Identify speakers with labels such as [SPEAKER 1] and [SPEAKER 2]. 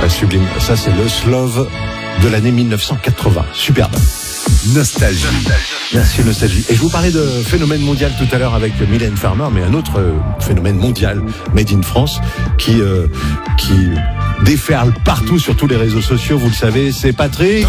[SPEAKER 1] Sublime. Ça, c'est le Slove de l'année 1980. Superbe.
[SPEAKER 2] Nostalgie.
[SPEAKER 1] Merci, Nostalgie. Et je vous parlais de phénomène mondial tout à l'heure avec Mylène Farmer, mais un autre phénomène mondial, made in France, qui déferle partout sur tous les réseaux sociaux. Vous le savez, c'est Patrick.